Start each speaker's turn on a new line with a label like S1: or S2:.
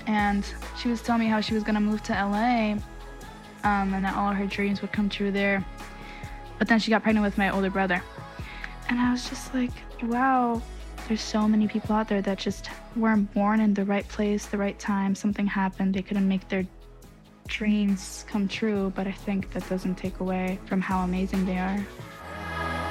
S1: and she was telling me how she was gonna move to LA, and that all her dreams would come true there. But then she got pregnant with my older brother. And I was just like, wow, there's so many people out there that just weren't born in the right place, the right time. Something happened. They couldn't make their dreams come true. But I think that doesn't take away from how amazing they are.